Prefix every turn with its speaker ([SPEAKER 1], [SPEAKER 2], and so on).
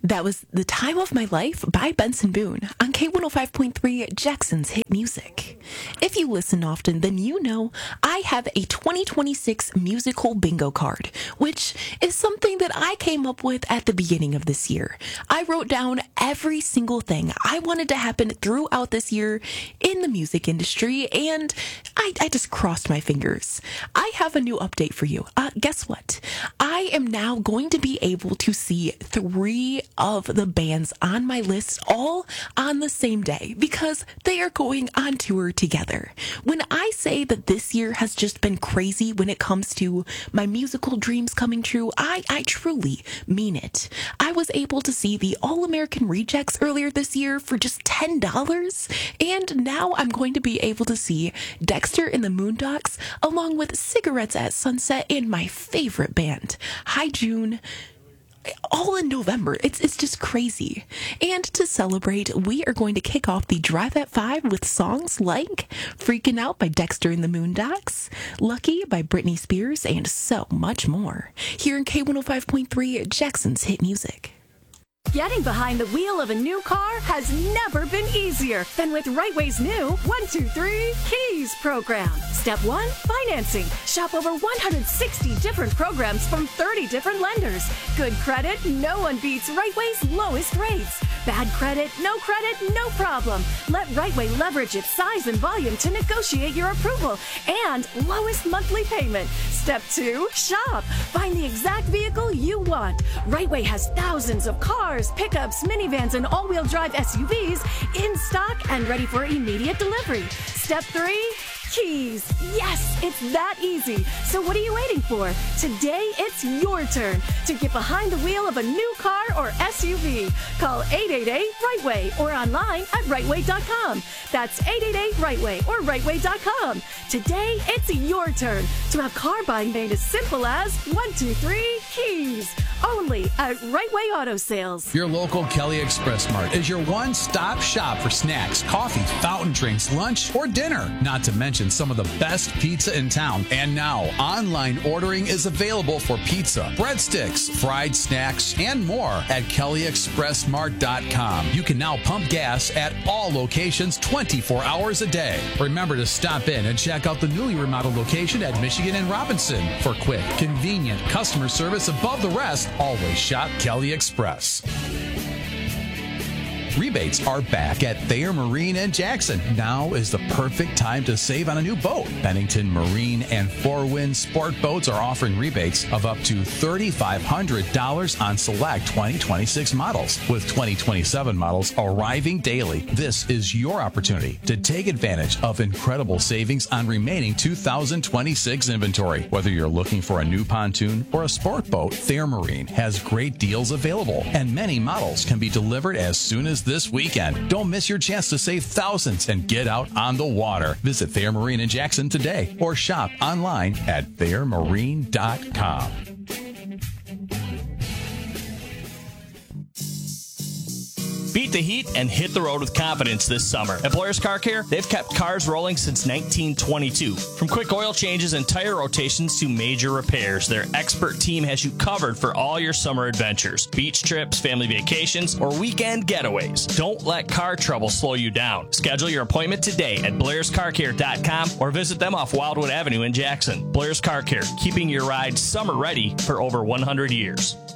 [SPEAKER 1] That was The Time of My Life by Benson Boone on K105.3 Jackson's Hit Music. If you listen often, then you know I have a 2026 musical bingo card, which is something that I came up with at the beginning of this year. I wrote down every single thing I wanted to happen throughout this year in the music industry, and I just crossed my fingers. I have a new update for you. Guess what? I am now going to be able to see 3 of the bands on my list all on the same day because they are going on tour together. When I say that this year has just been crazy when it comes to my musical dreams coming true, I truly mean it. I was able to see the All American Rejects earlier this year for just $10, and now I'm going to be able to see Dexter and the Moondocks along with Cigarettes at Sunset and my favorite band, High June, all in November. It's just crazy. And to celebrate, we are going to kick off the Drive at 5 with songs like Freaking Out by Dexter and the Moondocks, Lucky by Britney Spears, and so much more. Here in K105.3 Jackson's Hit Music.
[SPEAKER 2] Getting behind the wheel of a new car has never been easier than with Rightway's new 123 Keys program. Step 1, financing. Shop over 160 different programs from 30 different lenders. Good credit, no one beats Rightway's lowest rates. Bad credit, no problem. Let Rightway leverage its size and volume to negotiate your approval and lowest monthly payment. Step 2, shop. Find the exact vehicle you want. Rightway has thousands of cars, pickups, minivans, and all-wheel drive SUVs in stock and ready for immediate delivery. Step 3, keys. Yes, it's that easy. So what are you waiting for? Today, it's your turn to get behind the wheel of a new car or SUV. Call 888-RIGHTWAY or online at rightway.com. That's 888-RIGHTWAY or rightway.com. Today, it's your turn to have car buying made as simple as 123 keys. Only at Rightway Auto Sales.
[SPEAKER 3] Your local Kelly Express Mart is your one-stop shop for snacks, coffee, fountain drinks, lunch, or dinner. Not to mention some of the best pizza in town. And now, online ordering is available for pizza, breadsticks, fried snacks, and more at KellyExpressMart.com. You can now pump gas at all locations 24 hours a day. Remember to stop in and check out the newly remodeled location at Michigan and Robinson. For quick, convenient customer service above the rest, always shop Kelly Express. Rebates are back at Thayer Marine and Jackson. Now is the perfect time to save on a new boat. Bennington Marine and Four Winds Sport Boats are offering rebates of up to $3,500 on select 2026 models, with 2027 models arriving daily. This is your opportunity to take advantage of incredible savings on remaining 2026 inventory. Whether you're looking for a new pontoon or a sport boat, Thayer Marine has great deals available, and many models can be delivered as soon as this weekend. Don't miss your chance to save thousands and get out on the water. Visit Thayer Marine in Jackson today or shop online at ThayerMarine.com.
[SPEAKER 4] Beat the heat and hit the road with confidence this summer. At Blair's Car Care, they've kept cars rolling since 1922. From quick oil changes and tire rotations to major repairs, their expert team has you covered for all your summer adventures. Beach trips, family vacations, or weekend getaways. Don't let car trouble slow you down. Schedule your appointment today at blairscarcare.com or visit them off Wildwood Avenue in Jackson. Blair's Car Care, keeping your ride summer ready for over 100 years.